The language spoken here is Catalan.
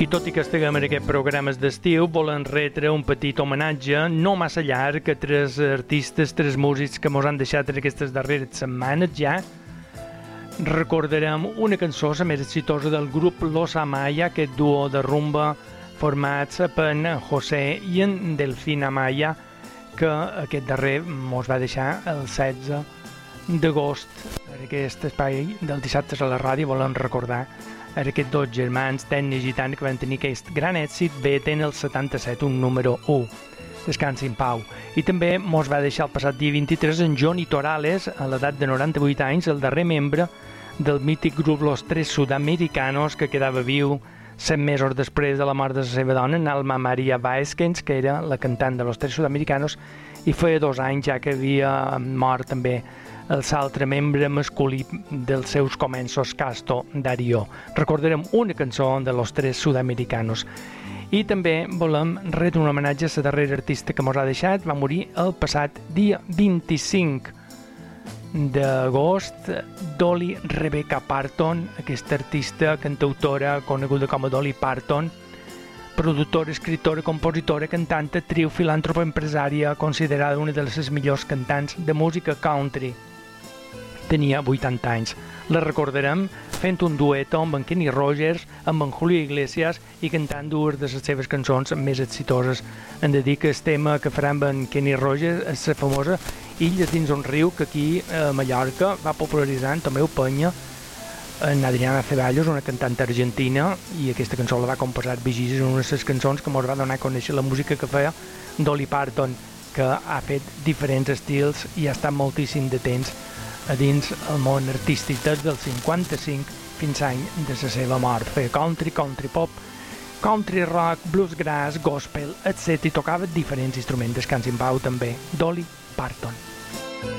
I tot i que estiguem en aquest programes d'estiu, volen retre un petit homenatge no massa llarg a tres artistes, tres músics que mos han deixat en aquestes darreres setmanes ja. Recordarem una cançó, la més exitosa del grup Los Amaya, aquest duo de rumba formats per en José i en Delfín Amaya, que aquest darrer mos va deixar el 16 d'agost. En aquest espai del dissabte a la ràdio volen recordar aquests dos germans, Tenny i Gitano, que van tenir aquest gran èxit BT en el 77, un número 1. Descansi en pau. I també mos va deixar el passat dia 23 en Johnny Torales, a l'edat de 98 anys, el darrer membre del mític grup Los Tres Sudamericanos, que quedava viu 7 mesos després de la mort de la seva dona, Alma María Vázquez, que era la cantant de Los Tres Sudamericanos, i feia 2 anys ja que havia mort també el altre membre masculí dels seus començos, Casto Darío. Recordarem una cançó de Los Tres Sudamericanos. I també volem retre un homenatge a la darrera artista que mos ha deixat. Va morir el passat dia 25 d'agost, Dolly Rebecca Parton, aquesta artista, cantautora coneguda com a Dolly Parton, productora, escriptora, compositora, cantante, actriu, filàntropa, empresària, considerada una de les millors cantants de música country. Tenia 80 anys. La recordarem fent un dueto amb en Kenny Rogers, amb en Julio Iglesias i cantant dues de les seves cançons més exitoses. Hem de dir que el tema que farà amb en Kenny Rogers és la famosa Illes dins un riu, que aquí a Mallorca va popularitzar en Tomeu Penya, en Adriana Ceballos, una cantant argentina, i aquesta cançó la va composar Vigis, en una de les cançons que ens va donar a conèixer la música que feia Dolly Parton, que ha fet diferents estils i ha estat moltíssim de temps a dins el món artístic des del 55 fins a l'any de la seva mort. Feia country, country pop, country rock, bluesgrass, gospel, etc. I tocava diferents instruments. Descansi en pau també, Dolly Parton.